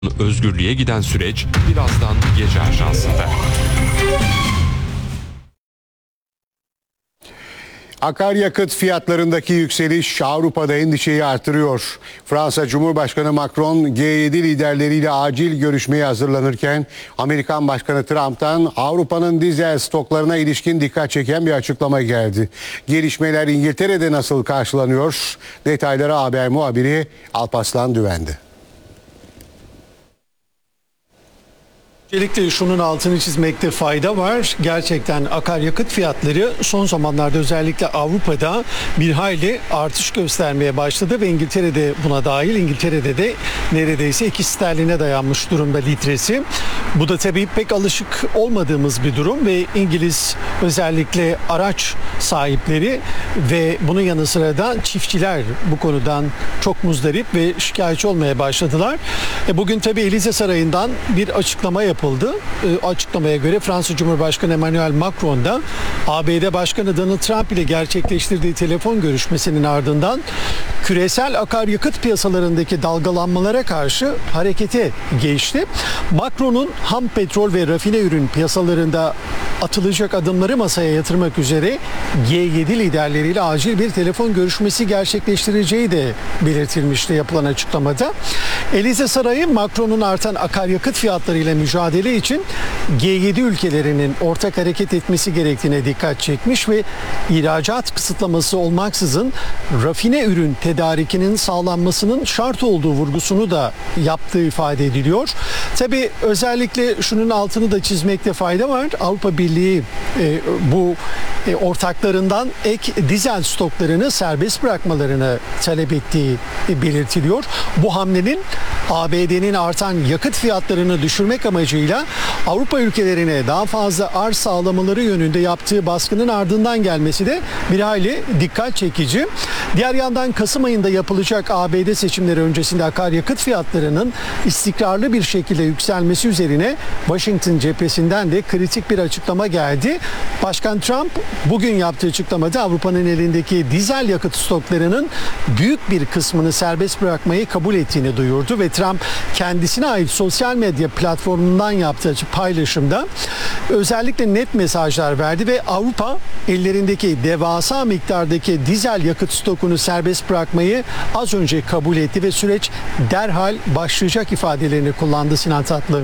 Özgürlüğe giden süreç birazdan gece ajansında. Akaryakıt fiyatlarındaki yükseliş Avrupa'da endişeyi artırıyor. Fransa Cumhurbaşkanı Macron G7 liderleriyle acil görüşmeye hazırlanırken Amerikan Başkanı Trump'tan Avrupa'nın dizel stoklarına ilişkin dikkat çeken bir açıklama geldi. Gelişmeler İngiltere'de nasıl karşılanıyor? Detayları haber muhabiri Alparslan Düven'de. Öncelikle şunun altını çizmekte fayda var. Gerçekten akaryakıt fiyatları son zamanlarda özellikle Avrupa'da bir hayli artış göstermeye başladı ve İngiltere'de buna dahil. İngiltere'de de neredeyse 2 sterline dayanmış durumda litresi. Bu da tabii pek alışık olmadığımız bir durum ve İngiliz özellikle araç sahipleri ve bunun yanı sıra da çiftçiler bu konudan çok muzdarip ve şikayetçi olmaya başladılar. Bugün tabii Elize Sarayı'ndan bir açıklama yapıldı. Açıklamaya göre Fransa Cumhurbaşkanı Emmanuel Macron da ABD Başkanı Donald Trump ile gerçekleştirdiği telefon görüşmesinin ardından küresel akaryakıt piyasalarındaki dalgalanmalara karşı harekete geçti. Macron'un ham petrol ve rafine ürün piyasalarında atılacak adımları masaya yatırmak üzere G7 liderleriyle acil bir telefon görüşmesi gerçekleştireceği de belirtilmişti yapılan açıklamada. Elize Sarayı Macron'un artan akaryakıt fiyatlarıyla mücadele için G7 ülkelerinin ortak hareket etmesi gerektiğine dikkat çekmiş ve ihracat kısıtlaması olmaksızın rafine ürün tedarikinin sağlanmasının şart olduğu vurgusunu da yaptığı ifade ediliyor. Tabii özellikle şunun altını da çizmekte fayda var. Avrupa Birliği bu ortaklarından ek dizel stoklarını serbest bırakmalarını talep ettiği belirtiliyor. Bu hamlenin ABD'nin artan yakıt fiyatlarını düşürmek amacıyla Avrupa ülkelerine daha fazla arz sağlamaları yönünde yaptığı baskının ardından gelmesi de bir hayli dikkat çekici. Diğer yandan Kasım ayında yapılacak ABD seçimleri öncesinde akaryakıt fiyatlarının istikrarlı bir şekilde yükselmesi üzerine Washington cephesinden de kritik bir açıklama geldi. Başkan Trump bugün yaptığı açıklamada Avrupa'nın elindeki dizel yakıt stoklarının büyük bir kısmını serbest bırakmayı kabul ettiğini duyurdu ve Trump kendisine ait sosyal medya platformundan yaptığı paylaşımda özellikle net mesajlar verdi ve Avrupa ellerindeki devasa miktardaki dizel yakıt stokunu serbest bırakmayı az önce kabul etti ve süreç derhal başlayacak ifadelerini kullandı Sinan Tatlı.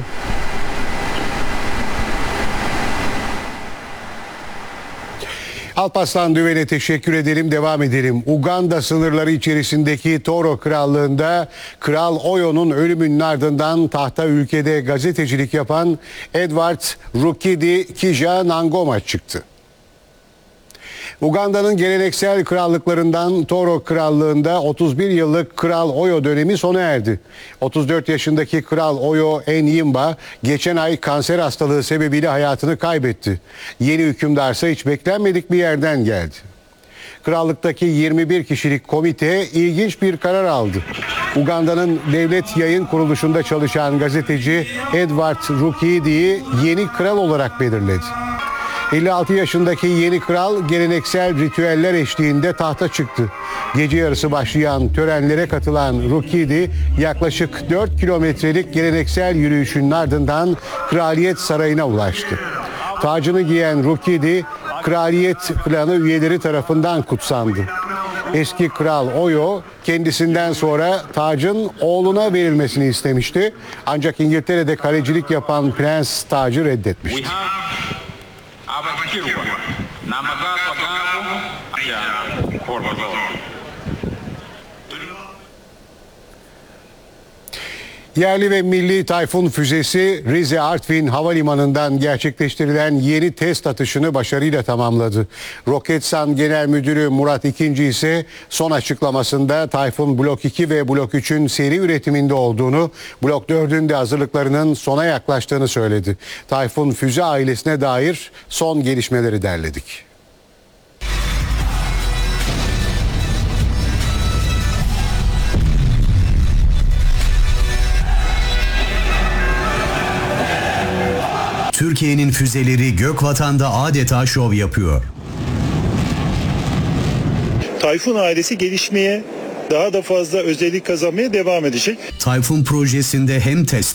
Alparslan Düven'e teşekkür edelim, devam edelim. Uganda sınırları içerisindeki Toro Krallığı'nda Kral Oyo'nun ölümünün ardından tahta ülkede gazetecilik yapan Edward Rukidi Kija-Nangoma çıktı. Uganda'nın geleneksel krallıklarından Toro Krallığı'nda 31 yıllık Kral Oyo dönemi sona erdi. 34 yaşındaki Kral Oyo Enyimba geçen ay kanser hastalığı sebebiyle hayatını kaybetti. Yeni hükümdarsa hiç beklenmedik bir yerden geldi. Krallıktaki 21 kişilik komite ilginç bir karar aldı. Uganda'nın devlet yayın kuruluşunda çalışan gazeteci Edward Rukidi'yi yeni kral olarak belirledi. 56 yaşındaki yeni kral geleneksel ritüeller eşliğinde tahta çıktı. Gece yarısı başlayan törenlere katılan Rukidi yaklaşık 4 kilometrelik geleneksel yürüyüşün ardından Kraliyet Sarayı'na ulaştı. Tacını giyen Rukidi, Kraliyet klanı üyeleri tarafından kutsandı. Eski Kral Oyo kendisinden sonra tacın oğluna verilmesini istemişti. Ancak İngiltere'de kalecilik yapan prens tacı reddetmişti. Yerli ve milli Tayfun füzesi Rize Artvin Havalimanı'ndan gerçekleştirilen yeni test atışını başarıyla tamamladı. Roketsan Genel Müdürü Murat İkinci ise son açıklamasında Tayfun Blok 2 ve Blok 3'ün seri üretiminde olduğunu, Blok 4'ün de hazırlıklarının sona yaklaştığını söyledi. Tayfun füze ailesine dair son gelişmeleri derledik. Türkiye'nin füzeleri Gökvatan'da adeta şov yapıyor. Tayfun ailesi gelişmeye daha da fazla özellik kazanmaya devam edecek. Tayfun projesinde hem test